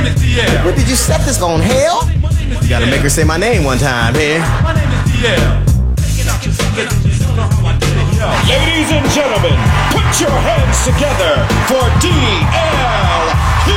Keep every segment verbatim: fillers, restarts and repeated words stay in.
name is D L. Where did you set this on, hell? You gotta make her say my name one time, here. My name is D L. Ladies and gentlemen, put your hands together for D L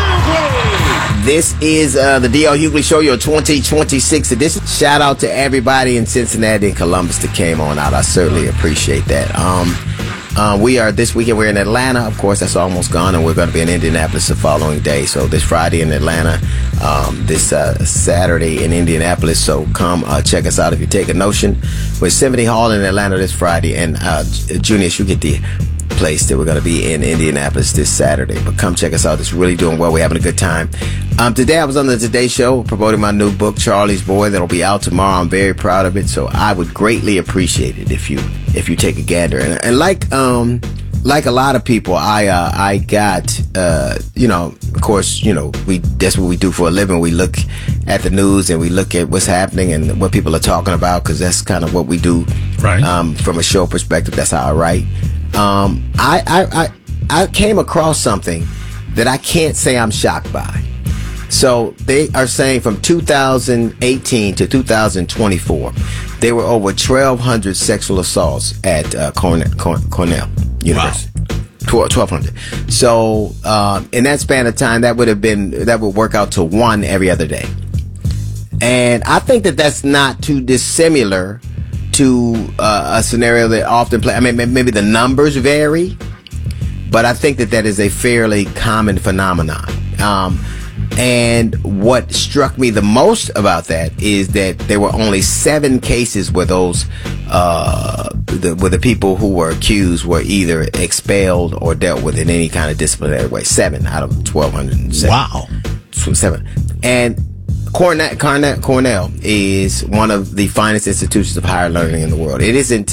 Hughley. This is uh, the D L Hughley Show, your twenty twenty-six edition. Shout out to everybody in Cincinnati and Columbus that came on out. I certainly appreciate that. Um, uh, we are this weekend. We're in Atlanta, of course. That's almost gone, and we're going to be in Indianapolis the following day. So this Friday in Atlanta, um, this uh, Saturday in Indianapolis. So come uh, check us out if you take a notion. We're at Symphony Hall in Atlanta this Friday, and uh, Junius, you get the place that we're going to be in Indianapolis this Saturday. But come check us out. It's really doing well. We're having a good time. Um, today I was on the Today Show promoting my new book, Charlie's Boy, that'll be out tomorrow. I'm very proud of it. So I would greatly appreciate it if you if you take a gander. And, and like um like a lot of people, I uh, I got uh you know, of course, you know, we that's what we do for a living. We look at the news and we look at what's happening and what people are talking about, because that's kind of what we do. Right. Um, from a show perspective, that's how I write. Um, I, I, I, I came across something that I can't say I'm shocked by. So they are saying from two thousand eighteen to two thousand twenty-four, there were over twelve hundred sexual assaults at uh, Cornell, Cornell University. Wow. twelve hundred. So um, in that span of time, that would have been that would work out to one every other day. And I think that that's not too dissimilar to uh, a scenario that often play. I mean, maybe the numbers vary, but I think that that is a fairly common phenomenon. Um, and what struck me the most about that is that there were only seven cases where those, uh, the, where the people who were accused were either expelled or dealt with in any kind of disciplinary way. Seven out of twelve hundred seven. Wow. Seven. And Cornell, Cornell, Cornell is one of the finest institutions of higher learning in the world. It isn't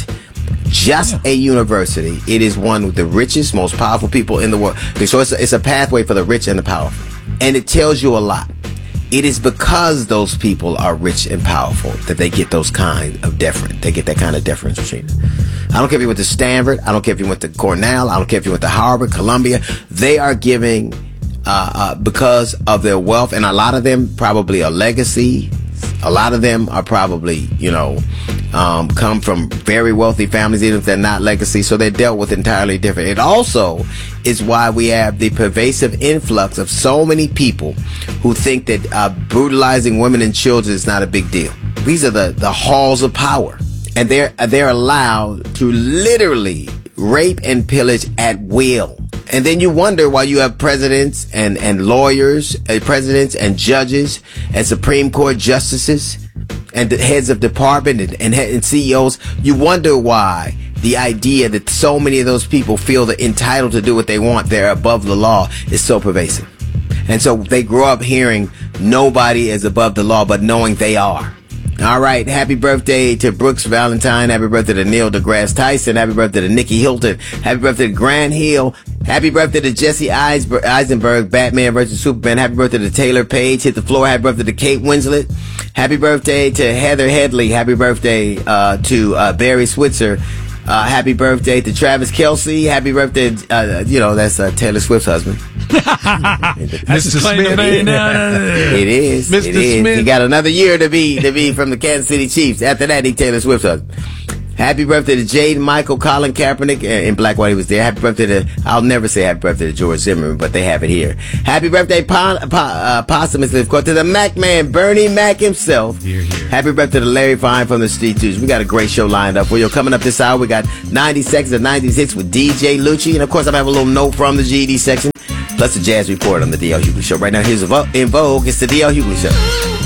just a university. It is one of the richest, most powerful people in the world. So it's a, it's a pathway for the rich and the powerful. And it tells you a lot. It is because those people are rich and powerful that they get those kind of deference. They get that kind of deference, Regina. I don't care if you went to Stanford. I don't care if you went to Cornell. I don't care if you went to Harvard, Columbia. They are giving... Uh, uh, because of their wealth, and a lot of them probably a legacy. A lot of them are probably, you know, um, come from very wealthy families, even if they're not legacy. So they're dealt with entirely different. It also is why we have the pervasive influx of so many people who think that uh, brutalizing women and children is not a big deal. These are the, the halls of power, and they're they're allowed to literally rape and pillage at will. And then you wonder why you have presidents and, and lawyers, uh, presidents and judges and Supreme Court justices and the heads of department and, and, and C E Os. You wonder why the idea that so many of those people feel they're entitled to do what they want, they're above the law, is so pervasive. And so they grow up hearing nobody is above the law, but knowing they are. All right. Happy birthday to Brooks Valentine. Happy birthday to Neil deGrasse Tyson. Happy birthday to Nikki Hilton. Happy birthday to Grant Hill. Happy birthday to Jesse Eisenberg, Batman versus Superman. Happy birthday to Taylor Page. Hit the floor. Happy birthday to Kate Winslet. Happy birthday to Heather Headley. Happy birthday uh, to uh, Barry Switzer. Uh, happy birthday to Travis Kelce. Happy birthday, uh, you know, that's uh, Taylor Swift's husband. Mister Smith. It is. Mister It is. Smith. He got another year to be to be from the Kansas City Chiefs. After that, he Taylor Swift's husband. Happy birthday to Jaden Michael, Colin Kaepernick, in Black White. He was there. Happy birthday to, I'll never say happy birthday to George Zimmerman, but they have it here. Happy birthday, pon, po, uh, posthumously, of course, to the Mac man, Bernie Mac himself. Here, here. Happy birthday to Larry Fine from the Street Twos. We got a great show lined up for you. Coming up this hour, we got ninety seconds of nineties hits with D J Lucci. And of course, I'm having a little note from the G E D section, plus the jazz report on the D L Hughley Show. Right now, here's a vo- in Vogue. It's the D L Hughley Show.